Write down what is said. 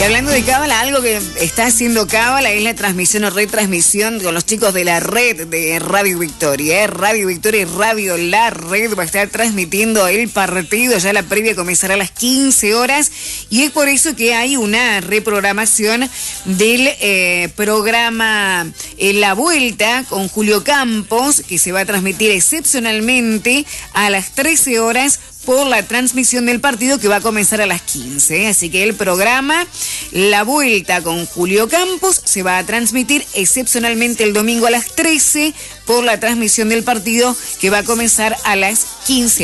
hablando de Cábala, algo que está haciendo Cábala es la transmisión o retransmisión con los chicos de la red de Radio Victoria. Radio Victoria y Radio La Red va a estar transmitiendo el partido. Ya la previa comenzará a las 15 horas y es por eso que hay una reprogramación del programa La Vuelta con Julio Campos, que se va a transmitir excepcionalmente a las 13 horas por la transmisión del partido que va a comenzar a las 15. Así que el programa La Vuelta con Julio Campos se va a transmitir excepcionalmente el domingo a las 13 por la transmisión del partido que va a comenzar a las 15.